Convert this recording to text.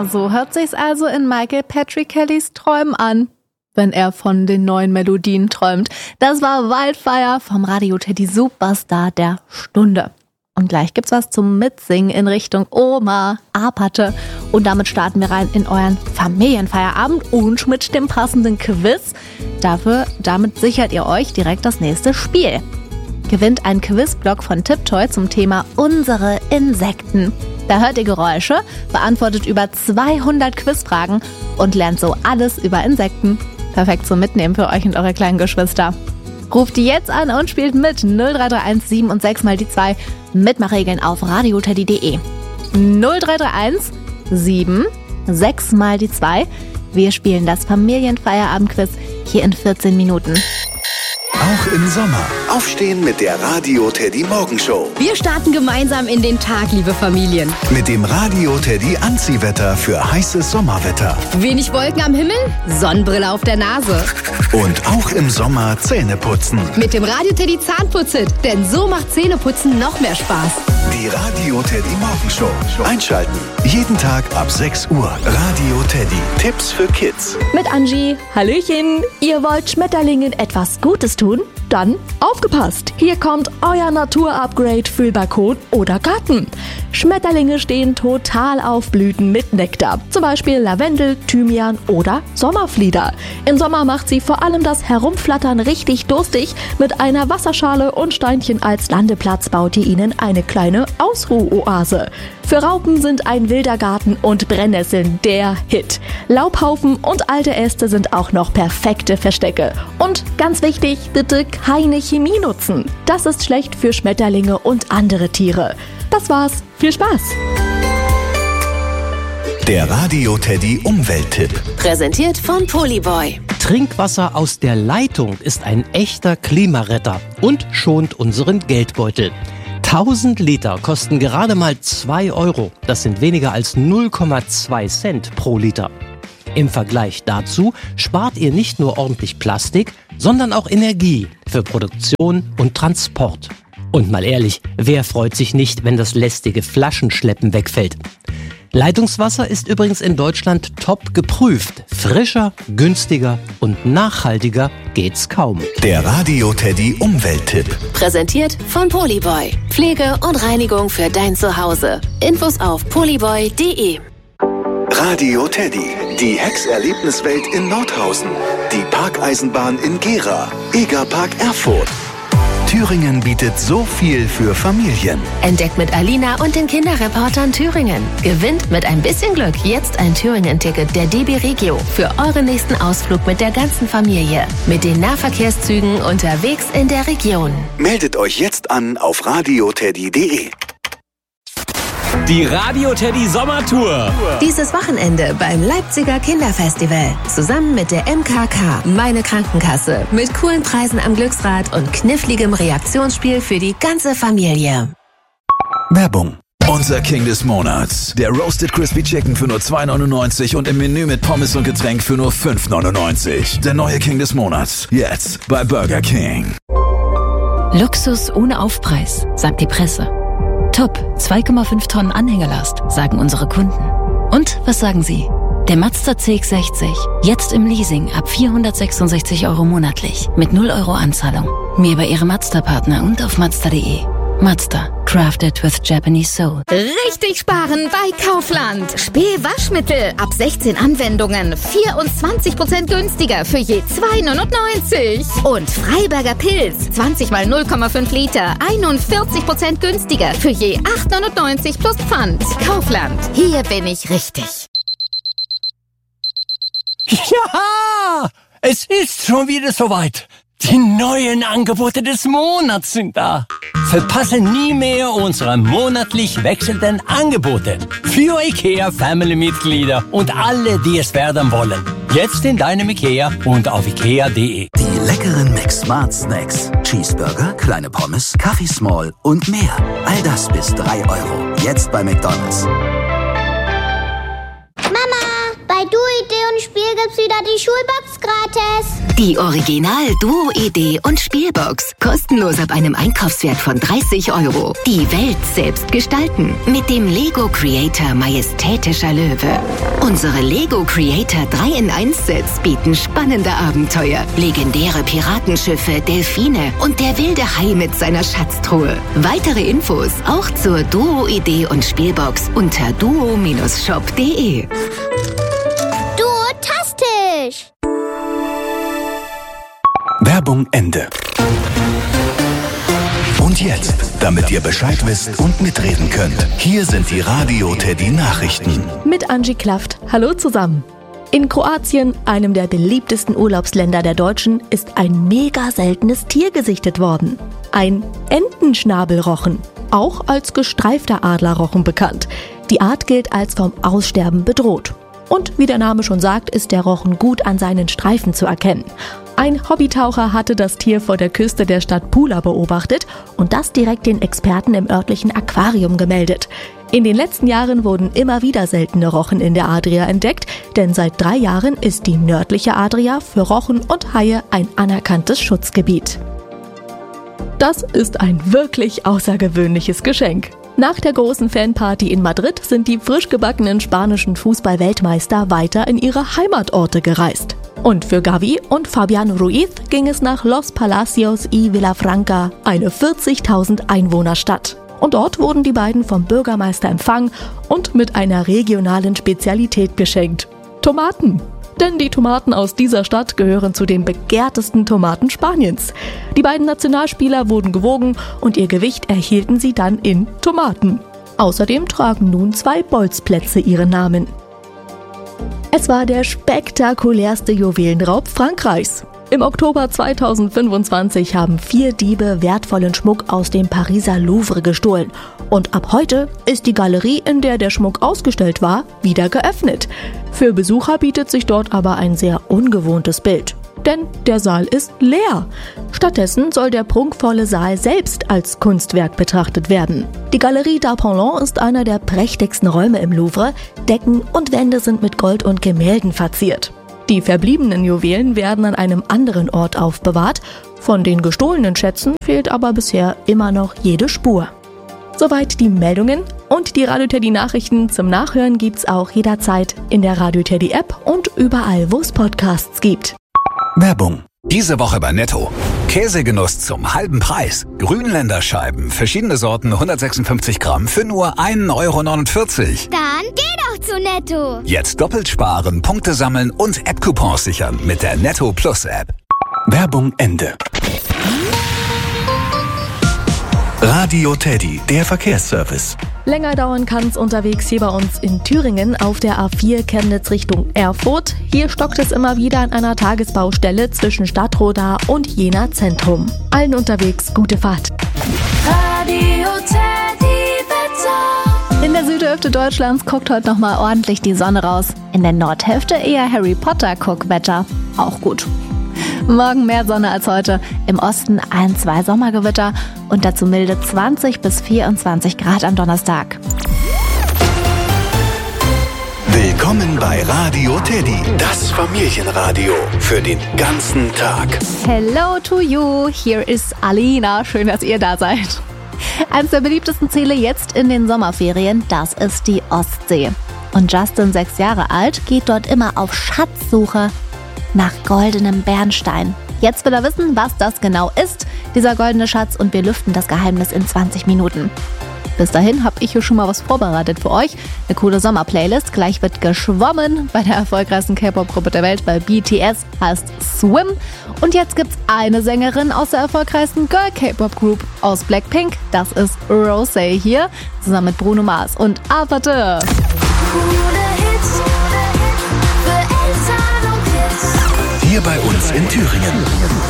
so hört sich's also in Michael Patrick Kellys Träumen an, wenn er von den neuen Melodien träumt. Das war Wildfire vom Radio Teddy Superstar der Stunde. Und gleich gibt's was zum Mitsingen in Richtung Oma, Apatte. Und damit starten wir rein in euren Familienfeierabend und mit dem passenden Quiz. Damit sichert ihr euch direkt das nächste Spiel. Gewinnt ein Quizblock von Tiptoy zum Thema unsere Insekten. Da hört ihr Geräusche, beantwortet über 200 Quizfragen und lernt so alles über Insekten. Perfekt zum Mitnehmen für euch und eure kleinen Geschwister. Ruft die jetzt an und spielt mit 0331 7 und 6 mal die 2. Mitmachregeln auf radioteddy.de. 0331 7 6 mal die 2. Wir spielen das Familienfeierabendquiz hier in 14 Minuten. Auch im Sommer. Aufstehen mit der Radio Teddy Morgenshow. Wir starten gemeinsam in den Tag, liebe Familien. Mit dem Radio Teddy Anziehwetter für heißes Sommerwetter. Wenig Wolken am Himmel, Sonnenbrille auf der Nase. Und auch im Sommer Zähne putzen. Mit dem Radio Teddy Zahnputzit, denn so macht Zähneputzen noch mehr Spaß. Die Radio Teddy Morgenshow. Einschalten. Jeden Tag ab 6 Uhr. Radio Teddy. Tipps für Kids. Mit Angie. Hallöchen. Ihr wollt Schmetterlingen etwas Gutes tun? Dann aufgepasst! Hier kommt euer Natur-Upgrade für Balkon oder Garten. Schmetterlinge stehen total auf Blüten mit Nektar. Zum Beispiel Lavendel, Thymian oder Sommerflieder. Im Sommer macht sie vor allem das Herumflattern richtig durstig. Mit einer Wasserschale und Steinchen als Landeplatz baut ihr ihnen eine kleine Ausruhoase. Für Raupen sind ein wilder Garten und Brennnesseln der Hit. Laubhaufen und alte Äste sind auch noch perfekte Verstecke. Und ganz wichtig, bitte keine Chemie nutzen. Das ist schlecht für Schmetterlinge und andere Tiere. Das war's. Viel Spaß! Der Radio Teddy Umwelttipp. Präsentiert von Polyboy. Trinkwasser aus der Leitung ist ein echter Klimaretter und schont unseren Geldbeutel. 1000 Liter kosten gerade mal 2 Euro. Das sind weniger als 0,2 Cent pro Liter. Im Vergleich dazu spart ihr nicht nur ordentlich Plastik, sondern auch Energie für Produktion und Transport. Und mal ehrlich, wer freut sich nicht, wenn das lästige Flaschenschleppen wegfällt? Leitungswasser ist übrigens in Deutschland top geprüft. Frischer, günstiger und nachhaltiger geht's kaum. Der Radio Teddy Umwelttipp. Präsentiert von Polyboy. Pflege und Reinigung für dein Zuhause. Infos auf polyboy.de. Radio Teddy. Die Hex-Erlebniswelt in Nordhausen. Die Parkeisenbahn in Gera. Egerpark Erfurt. Thüringen bietet so viel für Familien. Entdeckt mit Alina und den Kinderreportern Thüringen. Gewinnt mit ein bisschen Glück jetzt ein Thüringen-Ticket der DB Regio für euren nächsten Ausflug mit der ganzen Familie. Mit den Nahverkehrszügen unterwegs in der Region. Meldet euch jetzt an auf radioteddy.de. Die Radio Teddy Sommertour. Dieses Wochenende beim Leipziger Kinderfestival. Zusammen mit der MKK, meine Krankenkasse. Mit coolen Preisen am Glücksrad und kniffligem Reaktionsspiel für die ganze Familie. Werbung. Unser King des Monats. Der Roasted Crispy Chicken für nur 2,99 und im Menü mit Pommes und Getränk für nur 5,99. Der neue King des Monats. Jetzt bei Burger King. Luxus ohne Aufpreis, sagt die Presse. Top, 2,5 Tonnen Anhängerlast, sagen unsere Kunden. Und was sagen Sie? Der Mazda CX-60, jetzt im Leasing ab 466 Euro monatlich, mit 0 Euro Anzahlung. Mehr bei Ihrem Mazda-Partner und auf Mazda.de. Mazda, crafted with Japanese soul. Richtig sparen bei Kaufland. Spül-Waschmittel ab 16 Anwendungen 24% günstiger für je 2,99. Und Freiberger Pilz 20 mal 0,5 Liter 41% günstiger für je 8,99 plus Pfand. Kaufland, hier bin ich richtig. Ja, es ist schon wieder soweit. Die neuen Angebote des Monats sind da. Verpasse nie mehr unsere monatlich wechselnden Angebote. Für IKEA Family-Mitglieder und alle, die es werden wollen. Jetzt in deinem IKEA und auf ikea.de. Die leckeren Mac-Smart Snacks. Cheeseburger, kleine Pommes, Kaffee Small und mehr. All das bis 3 Euro. Jetzt bei McDonald's. Mama, bei Du-Idee und Spiel gibt's wieder die Schulbox gratis. Die Original-Duo-Idee und Spielbox. Kostenlos ab einem Einkaufswert von 30 €. Die Welt selbst gestalten. Mit dem Lego Creator Majestätischer Löwe. Unsere Lego Creator 3-in-1-Sets bieten spannende Abenteuer. Legendäre Piratenschiffe, Delfine und der wilde Hai mit seiner Schatztruhe. Weitere Infos auch zur Duo-Idee und Spielbox unter duo-shop.de. Duotastisch! Werbung Ende. Und jetzt, damit ihr Bescheid wisst und mitreden könnt, hier sind die Radio Teddy Nachrichten. Mit Angie Klaft. Hallo zusammen. In Kroatien, einem der beliebtesten Urlaubsländer der Deutschen, ist ein mega seltenes Tier gesichtet worden. Ein Entenschnabelrochen, auch als gestreifter Adlerrochen bekannt. Die Art gilt als vom Aussterben bedroht. Und wie der Name schon sagt, ist der Rochen gut an seinen Streifen zu erkennen. Ein Hobbytaucher hatte das Tier vor der Küste der Stadt Pula beobachtet und das direkt den Experten im örtlichen Aquarium gemeldet. In den letzten Jahren wurden immer wieder seltene Rochen in der Adria entdeckt, denn seit 3 Jahren ist die nördliche Adria für Rochen und Haie ein anerkanntes Schutzgebiet. Das ist ein wirklich außergewöhnliches Geschenk. Nach der großen Fanparty in Madrid sind die frisch gebackenen spanischen Fußball-Weltmeister weiter in ihre Heimatorte gereist. Und für Gavi und Fabian Ruiz ging es nach Los Palacios y Vilafranca, eine 40.000 Einwohnerstadt. Und dort wurden die beiden vom Bürgermeister empfangen und mit einer regionalen Spezialität beschenkt: Tomaten. Denn die Tomaten aus dieser Stadt gehören zu den begehrtesten Tomaten Spaniens. Die beiden Nationalspieler wurden gewogen und ihr Gewicht erhielten sie dann in Tomaten. Außerdem tragen nun 2 Bolzplätze ihren Namen. Es war der spektakulärste Juwelenraub Frankreichs. Im Oktober 2025 haben 4 Diebe wertvollen Schmuck aus dem Pariser Louvre gestohlen. Und ab heute ist die Galerie, in der der Schmuck ausgestellt war, wieder geöffnet. Für Besucher bietet sich dort aber ein sehr ungewohntes Bild. Denn der Saal ist leer. Stattdessen soll der prunkvolle Saal selbst als Kunstwerk betrachtet werden. Die Galerie d'Apollon ist einer der prächtigsten Räume im Louvre. Decken und Wände sind mit Gold und Gemälden verziert. Die verbliebenen Juwelen werden an einem anderen Ort aufbewahrt. Von den gestohlenen Schätzen fehlt aber bisher immer noch jede Spur. Soweit die Meldungen und die Radio Teddy Nachrichten zum Nachhören gibt's auch jederzeit in der Radio Teddy App und überall, wo es Podcasts gibt. Werbung. Diese Woche bei Netto. Käsegenuss zum halben Preis. Grünländerscheiben, verschiedene Sorten, 156 Gramm für nur 1,49 €. Dann geh doch zu Netto. Jetzt doppelt sparen, Punkte sammeln und App-Coupons sichern mit der Netto Plus App. Werbung Ende. Radio Teddy, der Verkehrsservice. Länger dauern kann es unterwegs hier bei uns in Thüringen auf der A4 Chemnitz Richtung Erfurt. Hier stockt es immer wieder an einer Tagesbaustelle zwischen Stadtroda und Jena Zentrum. Allen unterwegs gute Fahrt. Radio Teddy Wetter. In der Südhälfte Deutschlands guckt heute nochmal ordentlich die Sonne raus. In der Nordhälfte eher Harry Potter Guckwetter. Auch gut. Morgen mehr Sonne als heute. Im Osten 1-2 Sommergewitter und dazu milde 20 bis 24 Grad am Donnerstag. Willkommen bei Radio Teddy, das Familienradio für den ganzen Tag. Hello to you, here is Alina. Schön, dass ihr da seid. Eines der beliebtesten Ziele jetzt in den Sommerferien, das ist die Ostsee. Und Justin, 6 Jahre alt, geht dort immer auf Schatzsuche nach goldenem Bernstein. Jetzt will er wissen, was das genau ist, dieser goldene Schatz, und wir lüften das Geheimnis in 20 Minuten. Bis dahin habe ich hier schon mal was vorbereitet für euch. Eine coole Sommerplaylist. Gleich wird geschwommen bei der erfolgreichsten K-Pop-Gruppe der Welt, bei BTS, heißt Swim. Und jetzt gibt's eine Sängerin aus der erfolgreichsten Girl-K-Pop-Group aus Blackpink. Das ist Rosé hier, zusammen mit Bruno Mars und Apathy. Hier bei uns in Thüringen.